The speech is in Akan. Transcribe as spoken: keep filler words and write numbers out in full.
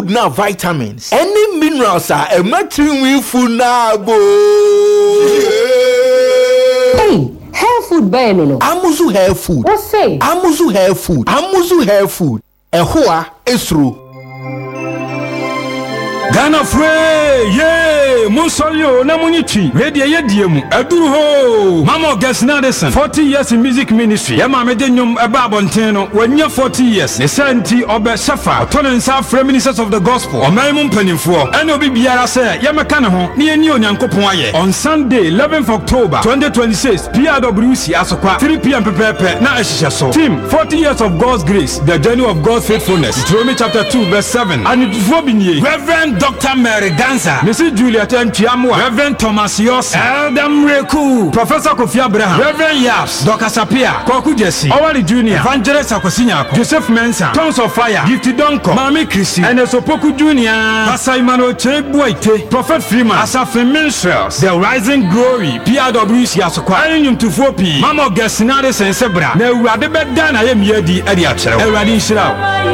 food na vitamins. Any minerals are a matching food na bo. Hey, hair food buy no no. Amuzu hair food. What say? Amuzu hair food. Amuzu hair food. Ehua esru. Ghana Free, yeah, Musolio, Namunichi, Radio Yedium, Aduru Ho, Mama Gasnadison, forty years in music ministry, Yama Medenium, Ababonteno, when you're forty years, the Santi Obe Safa, Tonan South Ministers of the Gospel, or Maimum Pennyfor, and Obi Biara say, Yamakanaho, near New Nyankopoye, on Sunday, eleventh of October, twenty twenty-six, P R W C Asopa, three p.m. Pepe, na Eshishaso. Team, forty years of God's grace, the journey of God's faithfulness, Deuteronomy chapter two, verse seven, and it will be Reverend Doctor Mary Dancer, Missus Juliet M. Chiamwa, Reverend Thomas Yos, Eldam Reku, Professor Kofi Abraham, Reverend Yaps, Doctor Sapia, Koku Jesse, Owari Junior, Evangelist Akosinyako, Joseph Mensah, Tons of Fire, Gifty Donko, Mami Chrissy, and Esopoku Junior, Asaimano Chebuite, Prophet Freeman, Asafin Minstrels, The Rising Glory, P R W C Asokwa, Ayum to four P, Mama Gassinades and Sebra, Newadebedana Yedi Ediachero, Eradin Shirao.